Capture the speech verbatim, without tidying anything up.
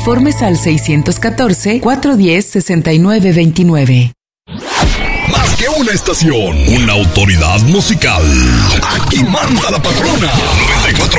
Informes al seis uno cuatro, cuatro uno cero, seis nueve dos nueve. Más que una estación, una autoridad musical. Aquí manda la patrona. noventa y cuatro